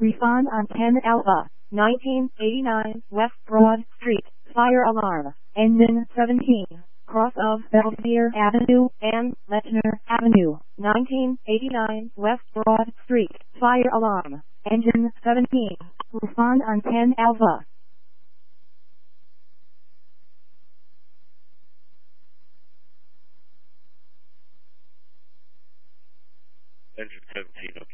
Refund on 10 Alpha, 1989 West Broad Street, fire alarm, engine 17, cross of Belvedere Avenue and Lechner Avenue, 1989 West Broad Street, fire alarm, engine 17, refund on 10 Alpha. Engine 17,